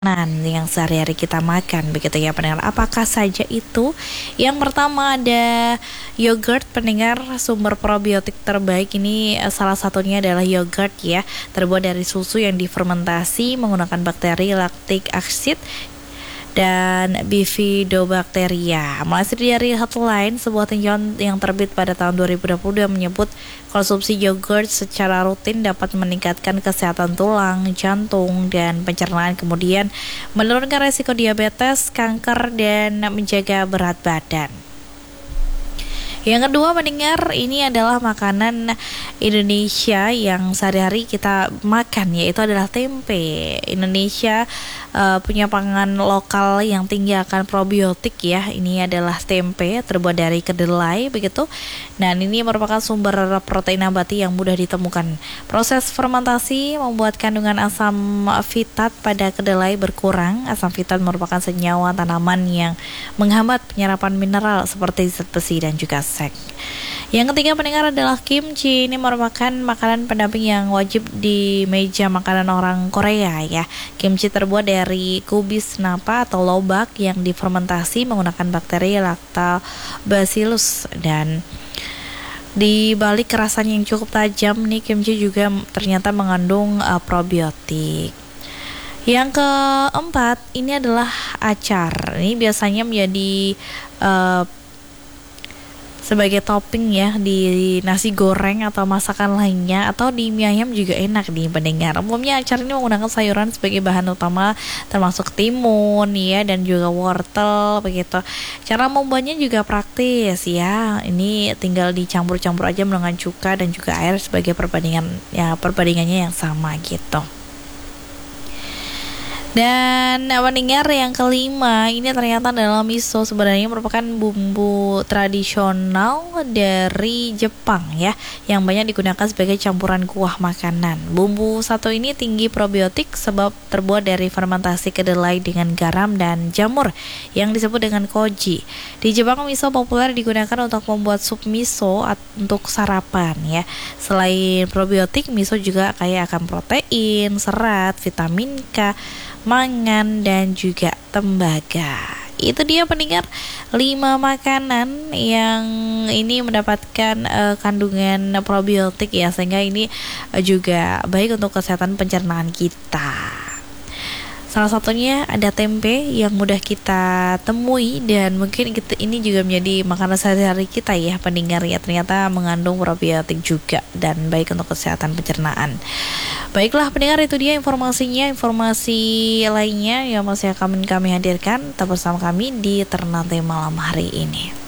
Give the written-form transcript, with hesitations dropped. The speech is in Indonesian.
yang sehari-hari kita makan, begitu ya pendengar. Apakah saja itu? Yang pertama ada yogurt, pendengar, sumber probiotik terbaik ini salah satunya adalah yogurt ya, terbuat dari susu yang difermentasi menggunakan bakteri lactic acid dan bifidobacteria. Melansir dari Headline, sebuah tinjauan yang terbit pada tahun 2022 menyebut konsumsi yogurt secara rutin dapat meningkatkan kesehatan tulang, jantung, dan pencernaan, kemudian menurunkan resiko diabetes, kanker, dan menjaga berat badan. Yang kedua pendengar, ini adalah makanan Indonesia yang sehari-hari kita makan, yaitu adalah tempe. Indonesia punya pangan lokal yang tinggi akan probiotik ya. Ini adalah tempe terbuat dari kedelai begitu. Dan ini merupakan sumber protein nabati yang mudah ditemukan. Proses fermentasi membuat kandungan asam fitat pada kedelai berkurang. Asam fitat merupakan senyawa tanaman yang menghambat penyerapan mineral seperti zat besi dan juga sek. Yang ketiga pendengar adalah kimchi. Ini merupakan makanan pendamping yang wajib di meja makanan orang Korea ya. Kimchi terbuat dari kubis napa atau lobak yang difermentasi menggunakan bakteri lactobacillus, dan di balik rasanya yang cukup tajam nih, kimchi juga ternyata mengandung probiotik. Yang keempat ini adalah acar. Ini biasanya menjadi sebagai topping ya di nasi goreng atau masakan lainnya, atau di mie ayam juga enak nih pendengar. Umumnya acar ini menggunakan sayuran sebagai bahan utama, termasuk timun ya dan juga wortel begitu. Cara membuatnya juga praktis ya. Ini tinggal dicampur-campur aja dengan cuka dan juga air sebagai perbandingannya yang sama gitu. Dan pendengar yang kelima ini ternyata adalah miso. Sebenarnya merupakan bumbu tradisional dari Jepang ya, yang banyak digunakan sebagai campuran kuah makanan. Bumbu satu ini tinggi probiotik sebab terbuat dari fermentasi kedelai dengan garam dan jamur yang disebut dengan koji. Di Jepang miso populer digunakan untuk membuat sup miso untuk sarapan ya. Selain probiotik, miso juga kaya akan protein, serat, vitamin K, mangan, dan juga tembaga. Itu dia pendengar 5 makanan yang ini mendapatkan kandungan probiotik ya, sehingga ini juga baik untuk kesehatan pencernaan kita. Salah satunya ada tempe yang mudah kita temui, dan mungkin ini juga menjadi makanan sehari-hari kita ya pendengar ya. Ternyata mengandung probiotik juga dan baik untuk kesehatan pencernaan. Baiklah pendengar, itu dia informasinya. Informasi lainnya yang masih akan kami hadirkan, tetap bersama kami di Ternate malam hari ini.